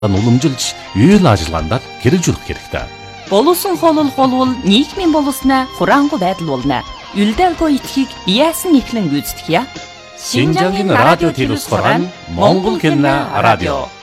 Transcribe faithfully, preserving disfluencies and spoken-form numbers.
уламжилж үйл ажиллагаанд хэрэгжүүлэх хэрэгтэй. Боловсон хооллох болвол нийгмийн боловсноо хураангуй байдал болно. Үлдээгүй итхийг яасан ихлэн гүйцэтгэе. Шинжангийн радио телевиз хорон Монгол кино радио